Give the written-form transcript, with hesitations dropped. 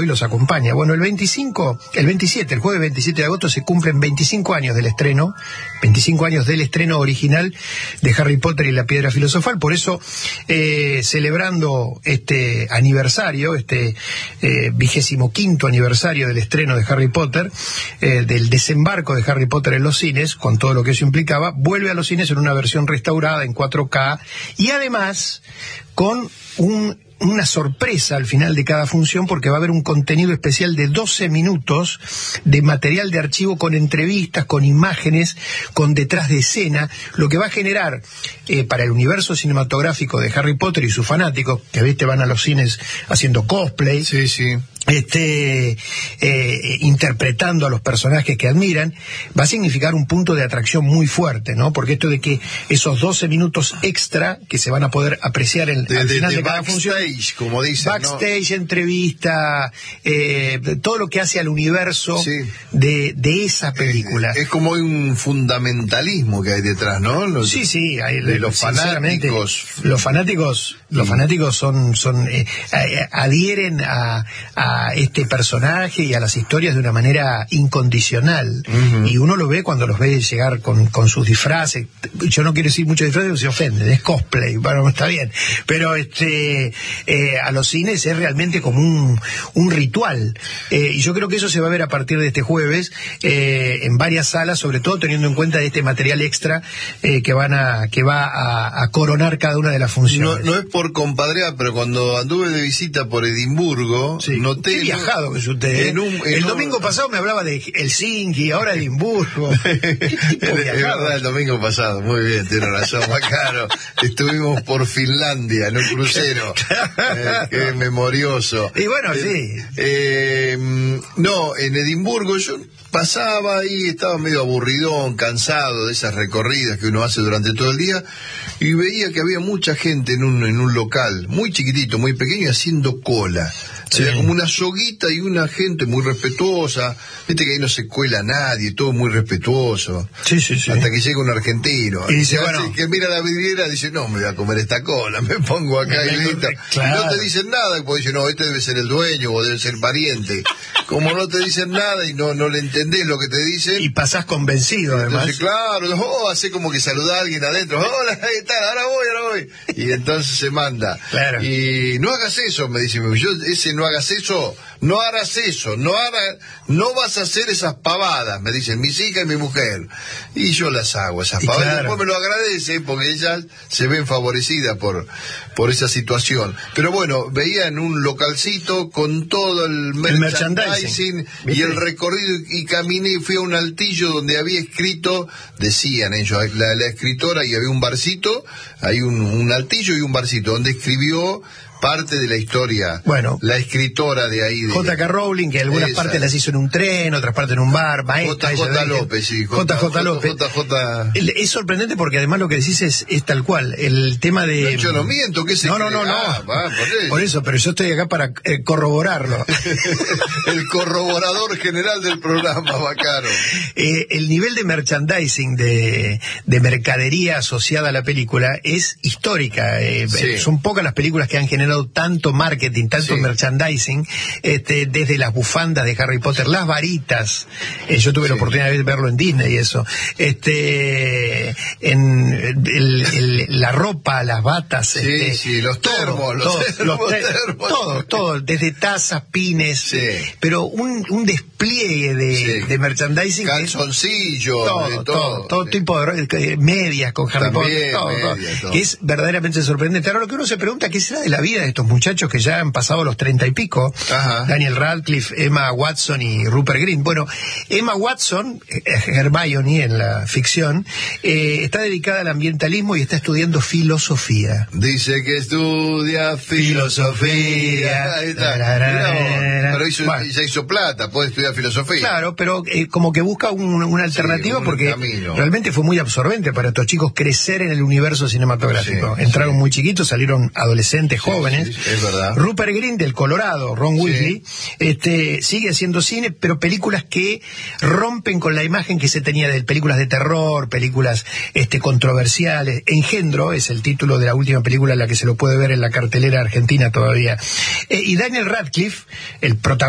hoy los acompaña. Bueno, el jueves 27 de agosto se cumplen 25 años del estreno, 25 años del estreno original de Harry Potter y la Piedra Filosofal. Por eso, celebrando este aniversario, este 25º aniversario del estreno de Harry Potter, del desembarco de Harry Potter en los cines, con todo lo que eso implicaba, vuelve a los cines en una versión restaurada en 4K y además con una sorpresa al final de cada función, porque va a haber un contenido especial de 12 minutos de material de archivo con entrevistas, con imágenes, con detrás de escena, lo que va a generar para el universo cinematográfico de Harry Potter y sus fanáticos, que viste van a los cines haciendo cosplay, sí, sí, interpretando a los personajes que admiran, va a significar un punto de atracción muy fuerte, ¿no? Porque esto de que esos 12 minutos extra que se van a poder apreciar al final de cada función, como dicen, backstage, ¿no? Entrevista, todo lo que hace al universo, sí, de esa película. Es como un fundamentalismo que hay detrás, ¿no? Sí, hay, de los fanáticos. Los fanáticos son adhieren a este personaje y a las historias de una manera incondicional. Uh-huh. Y uno lo ve cuando los ve llegar con sus disfraces. Yo no quiero decir mucho disfraces porque se ofenden, es cosplay, bueno, está bien. Pero a los cines es realmente como un ritual. Y yo creo que eso se va a ver a partir de este jueves en varias salas, sobre todo teniendo en cuenta este material extra que va a coronar cada una de las funciones. No es por compadrear, pero cuando anduve de visita por Edimburgo, sí, noté... Qué viajado que es usted. El domingo pasado me hablaba de Helsinki, ahora Edimburgo. Es verdad, el domingo pasado, muy bien, tiene razón, Macaro. Estuvimos por Finlandia en un crucero. Qué memorioso. Y bueno, sí. No, en Edimburgo yo pasaba ahí, estaba medio aburridón, cansado de esas recorridas que uno hace durante todo el día, y veía que había mucha gente en un local, muy chiquitito, muy pequeño, haciendo cola. Sí. Era como una soguita y una gente muy respetuosa. Viste que ahí no se cuela nadie, todo muy respetuoso. Sí. Hasta que llega un argentino. Y dice, bueno, que mira la vidriera, dice, no, me voy a comer esta cola, me pongo acá y listo. Claro. Y no te dicen nada, porque dicen, no, este debe ser el dueño o debe ser pariente. Como no te dicen nada y no le entendés lo que te dicen. Y pasás convencido, además. Entonces, claro, hace como que saluda a alguien adentro. Hola, ¿qué tal? Ahora voy. Y entonces se manda. Claro. Y no hagas eso, me dice, no hagas eso, no harás eso, no vas a hacer esas pavadas, me dicen mis hijas y mi mujer, y yo las hago esas pavadas, claro. Después me lo agradecen porque ellas se ven favorecidas por esa situación. Pero bueno, veía en un localcito con todo el merchandising y el recorrido, y caminé y fui a un altillo donde había escrito, decían ellos, la escritora, y había un barcito, hay un altillo y un barcito donde escribió parte de la historia, bueno, la escritora de ahí. J.K. Rowling, que algunas partes las hizo en un tren, otras partes en un bar, maestra. J.J. López, sí. J.J. López. Es sorprendente porque además lo que decís es tal cual. El tema de... Yo no miento, que se No. Por eso, pero yo estoy acá para corroborarlo. El corroborador general del programa, Bacaro. El nivel de merchandising, de mercadería asociada a la película es histórica. Sí. Son pocas las películas que han generado tanto marketing, tanto merchandising, desde las bufandas de Harry Potter, las varitas, yo tuve la oportunidad de verlo en Disney y eso, la ropa, las batas, los termos, todo, desde tazas, pines, pero un despliegue de merchandising, calzoncillos, todo tipo de medias con Harry Potter, todo. Que es verdaderamente sorprendente. Ahora lo que uno se pregunta, ¿qué será de la vida de estos muchachos que ya han pasado los 30 y pico? Ajá. Daniel Radcliffe, Emma Watson y Rupert Grint. Bueno, Emma Watson, Hermione en la ficción, está dedicada al ambientalismo y está estudiando filosofía. Dice que estudia filosofía. Ahí está. Pero ya hizo plata, puede estudiar filosofía. Claro, pero como que busca una alternativa, porque realmente fue muy absorbente para estos chicos crecer en el universo cinematográfico. Entraron muy chiquitos, salieron adolescentes, jóvenes. Es verdad. Rupert Grint del Colorado, Ron Weasley, sigue haciendo cine, pero películas que rompen con la imagen que se tenía de películas de terror, películas controversiales. Engendro es el título de la última película en la que se lo puede ver en la cartelera argentina todavía. Y Daniel Radcliffe,